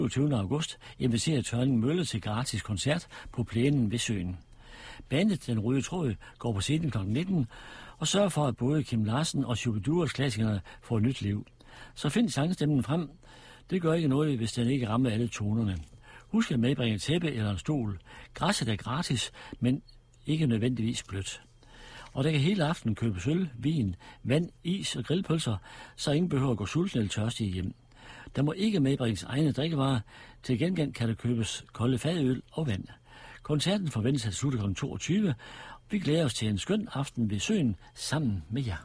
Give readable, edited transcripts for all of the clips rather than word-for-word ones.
20. august inviterer Tørning Mølle til gratis koncert på plænen ved søen. Bandet Den Røde Tråd går på scenen kl. 19 og sørger for, at både Kim Larsen og Shubiduras klassikerne får nyt liv. Så find sangstemmen frem. Det gør ikke noget, hvis den ikke rammer alle tonerne. Husk at medbringe et tæppe eller en stol. Græsset er gratis, men ikke nødvendigvis blødt. Og der kan hele aftenen købes øl, vin, vand, is og grillpølser, så ingen behøver at gå sulten eller tørstig hjem. Der må ikke medbringes egne drikkevarer. Til gengæld kan der købes kolde fadøl og vand. Koncerten forventes at slutte kl. 22. Vi glæder os til en skøn aften ved søen sammen med jer.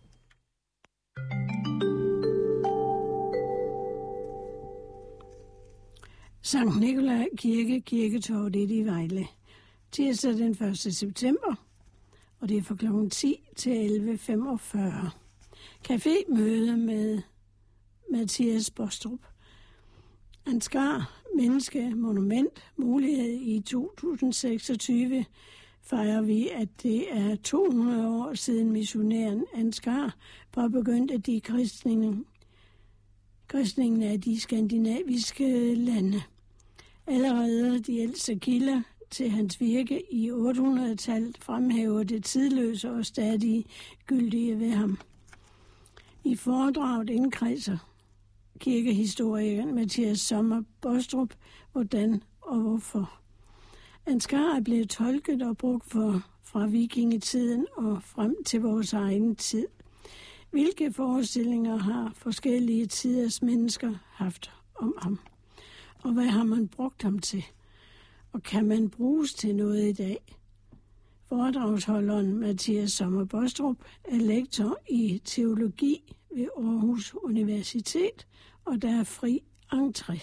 Sankt Nikolaj Kirke, Kirketorvet 1 i Vejle. Tirsdag den 1. september, og det er fra kl. 10 til 11.45. Cafémøde med Mathias Bostrup. Ansgar, menneske, monument, mulighed i 2026 fejrer vi, at det er 200 år siden missionæren Ansgar påbegyndte de kristningen af de skandinaviske lande. Allerede de ældste kilder til hans virke i 800-tallet fremhæver det tidløse og stadig gyldige ved ham. I foredraget indkredser kirkehistorikeren Mathias Sommer Bostrup, hvordan og hvorfor. Ansgar er blevet tolket og brugt fra vikingetiden og frem til vores egen tid. Hvilke forestillinger har forskellige tiders mennesker haft om ham? Og hvad har man brugt ham til? Og kan man bruges til noget i dag? Foredragsholderen Mathias Sommer Bostrup er lektor i teologi ved Aarhus Universitet, og der er fri entré.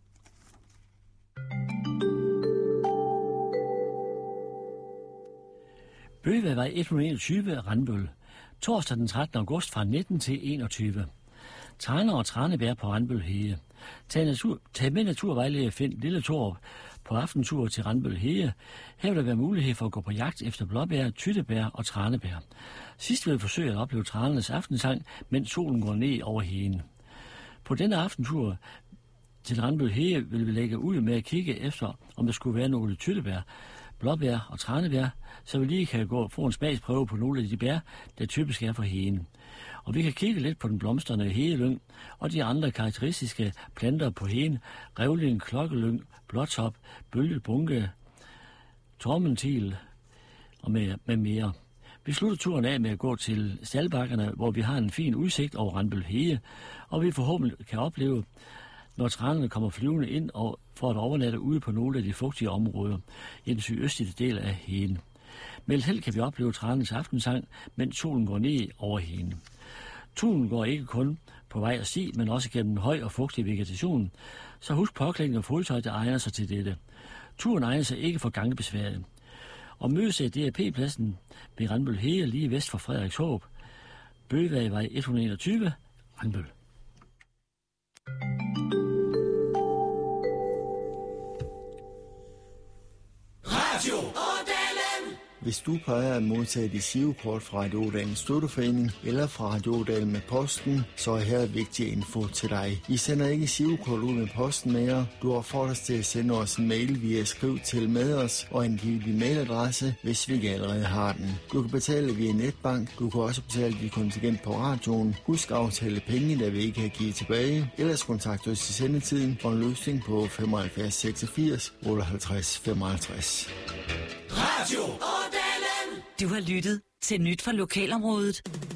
Bøgevej 121 Randbøl. Torsdag den 13. august fra 19 til 21. Traner og tranebær på Randbøl Hege. Tag med naturvejleder Finn Lille Torup på aftentur til Randbøl Hege. Her vil der være mulighed for at gå på jagt efter blåbær, tyttebær og tranebær. Sidst vil vi forsøge at opleve tranernes aftensang, mens solen går ned over hegen. På denne aftentur til Randbøl Hege vil vi lægge ud med at kigge efter, om der skulle være nogle tyttebær, blåbær og tranebær, så vi lige kan gå få en smagsprøve på nogle af de bær, der typisk er for hegen. Og vi kan kigge lidt på den blomstrende hegelyng og de andre karakteristiske planter på hegen, revling, klokkelyng, blåtop, bølgebunke, tormentil og med mere. Vi slutter turen af med at gå til staldbakkerne, hvor vi har en fin udsigt over Randbøl Hege, og vi forhåbentlig kan opleve, når tranerne kommer flyvende ind og for at overnatte ude på nogle af de fugtige områder i den sydøstlige del af hegen. Med held kan vi opleve tranernes aftensang, mens solen går ned over hegen. Turen går ikke kun på vej og sti, men også gennem høj og fugtig vegetation, så husk påklædning og fodtøj, der egner sig til dette. Turen egner sig ikke for gangbesværet. Og mødes af DRP-pladsen ved Randbøl Hege lige vest for Frederikshåb. Bøgevej 121, Randbøl. Radio Ådalen! Hvis du plejer at modtage dit girokort fra Radio Ådalens Støtteforening eller fra Radio Ådalen med posten, så er her vigtig info til dig. Vi sender ikke girokort ud med posten mere. Du opfordres til at sende os en mail via skriv til med os og angive din mailadresse, hvis vi ikke allerede har den. Du kan betale via netbank. Du kan også betale dit kontingent på radioen. Husk at aftale penge, der vi ikke kan give tilbage. Ellers kontakt os i sendetiden for en løsning på 75 86 58 55. Radio Ådalen! Du har lyttet til Nyt fra Lokalområdet.